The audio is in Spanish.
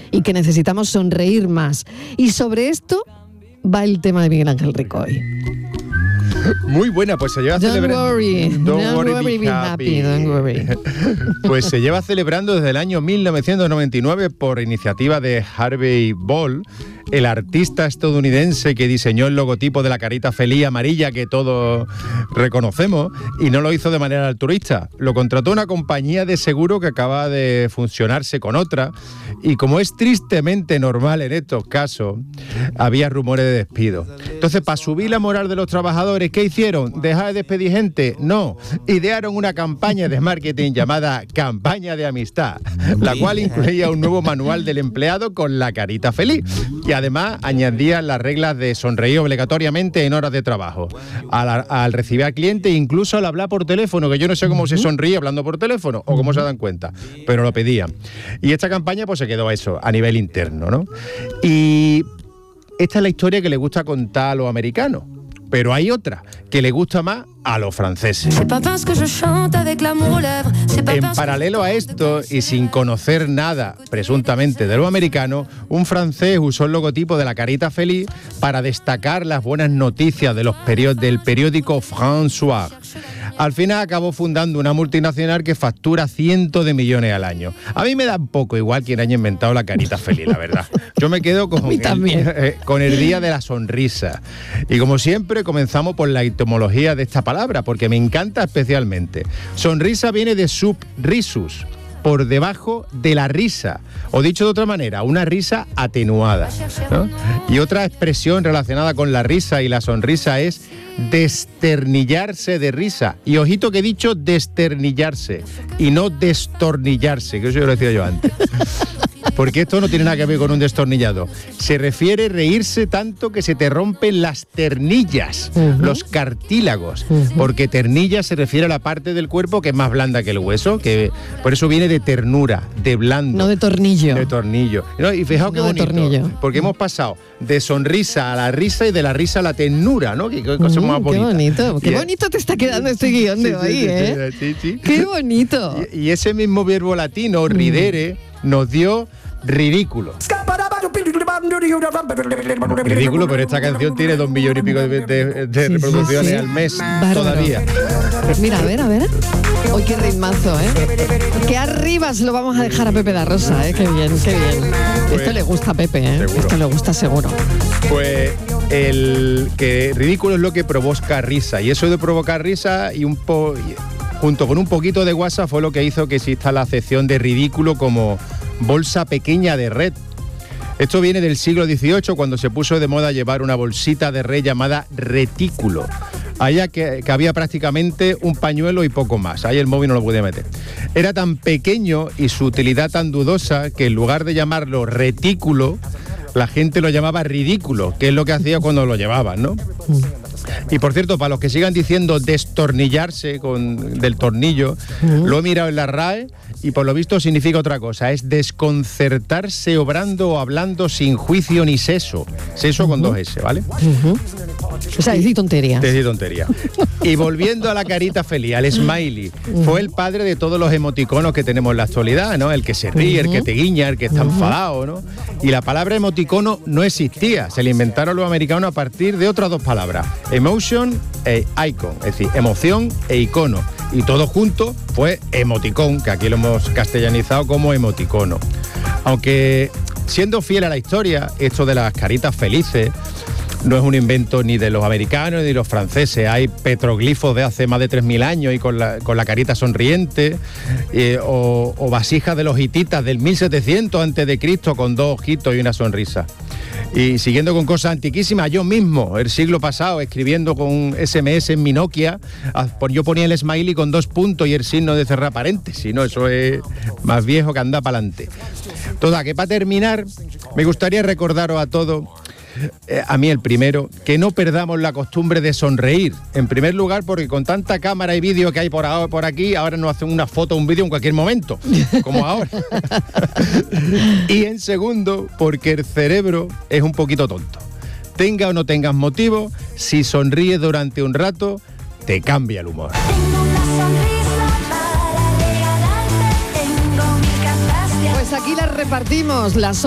y que necesitamos sonreír más. Y sobre esto va el tema de Miguel Ángel Ricoy. Muy buena, pues se lleva celebrando. Don't worry, be happy, don't worry. Pues se lleva celebrando desde el año 1999 por iniciativa de Harvey Ball, el artista estadounidense que diseñó el logotipo de la carita feliz amarilla que todos reconocemos, y no lo hizo de manera altruista. Lo contrató una compañía de seguro que acaba de fusionarse con otra, y como es tristemente normal en estos casos, había rumores de despido. Entonces, para subir la moral de los trabajadores, ¿qué hicieron? ¿Dejar de despedir gente? No. Idearon una campaña de marketing llamada Campaña de Amistad, la cual incluía un nuevo manual del empleado con la carita feliz. Y además añadía las reglas de sonreír obligatoriamente en horas de trabajo, al recibir al cliente, incluso al hablar por teléfono, que yo no sé cómo se sonríe hablando por teléfono o cómo se dan cuenta, pero lo pedían. Y esta campaña pues se quedó eso, a nivel interno, ¿no? Y esta es la historia que le gusta contar a los americanos, pero hay otra que le gusta más a los franceses. En paralelo a esto, y sin conocer nada presuntamente de los americanos, un francés usó el logotipo de la carita feliz para destacar las buenas noticias de del periódico François. Al final acabó fundando una multinacional que factura cientos de millones al año. A mí me da un poco igual quien haya inventado la carita feliz, la verdad. Yo me quedo con el día de la sonrisa. Y como siempre, comenzamos por la etimología de esta palabra, porque me encanta especialmente. Sonrisa viene de sub risus, por debajo de la risa, o dicho de otra manera, una risa atenuada, ¿no? Y otra expresión relacionada con la risa y la sonrisa es desternillarse de risa. Y ojito que he dicho desternillarse y no destornillarse, que eso yo lo decía yo antes. Porque esto no tiene nada que ver con un destornillado. Se refiere a reírse tanto que se te rompen las ternillas, los cartílagos. Porque ternilla se refiere a la parte del cuerpo que es más blanda que el hueso, que por eso viene de ternura, de blando. No de tornillo. De tornillo. ¿No? Y fijaos qué bonito, porque hemos pasado de sonrisa a la risa y de la risa a la ternura, ¿no? Qué cosa más bonita. Qué bonito te está quedando este guión de hoy, ¿eh? Sí. Qué bonito. Y ese mismo verbo latino, ridere, nos dio ridículo. Ridículo, pero esta canción tiene 2 millones y pico de reproducciones al mes. Bárbaro. Todavía. Mira, a ver. Hoy qué ritmazo, ¿eh? Que arriba se lo vamos a dejar a Pepe da Rosa, ¿eh? Qué bien. Pues, esto le gusta a Pepe, ¿eh? Seguro. Esto le gusta seguro. Pues el que ridículo es lo que provoca risa. Y eso de provocar risa y junto con un poquito de WhatsApp fue lo que hizo que exista la acepción de ridículo como bolsa pequeña de red. Esto viene del siglo XVIII, cuando se puso de moda llevar una bolsita de red llamada retículo. Allá que había prácticamente un pañuelo y poco más. Ahí el móvil no lo podía meter. Era tan pequeño y su utilidad tan dudosa que en lugar de llamarlo retículo, la gente lo llamaba ridículo, que es lo que hacía cuando lo llevaban, ¿no? Y por cierto, para los que sigan diciendo destornillarse del tornillo, lo he mirado en la RAE y por lo visto significa otra cosa, es desconcertarse obrando o hablando sin juicio ni seso. Seso con 2 S, ¿vale? O sea, decir tontería. Decir tontería. Y volviendo a la carita feliz, al smiley, fue el padre de todos los emoticonos que tenemos en la actualidad, ¿no? El que se ríe, el que te guiña, el que está enfadado, ¿no? Y la palabra emoticono no existía, se la inventaron los americanos a partir de otras 2 palabras, emotion e icon, es decir, emoción e icono. Y todo junto fue emoticón, que aquí lo hemos castellanizado como emoticono. Aunque siendo fiel a la historia, esto de las caritas felices no es un invento ni de los americanos ni de los franceses. Hay petroglifos de hace más de 3.000 años y con la carita sonriente, o vasijas de los hititas del 1700 a.C. con 2 ojitos y una sonrisa. Y siguiendo con cosas antiquísimas, yo mismo, el siglo pasado, escribiendo con un SMS en mi Nokia, yo ponía el smiley con 2 puntos y el signo de cerrar paréntesis, ¿no? Eso es más viejo que anda para adelante. Toda, que para terminar, me gustaría recordaros a todos, a mí el primero, que no perdamos la costumbre de sonreír. En primer lugar, porque con tanta cámara y vídeo que hay por aquí, ahora nos hacen una foto o un vídeo en cualquier momento, como ahora. Y en segundo, porque el cerebro es un poquito tonto. Tenga o no tengas motivo, si sonríes durante un rato, te cambia el humor. Pues aquí las repartimos, las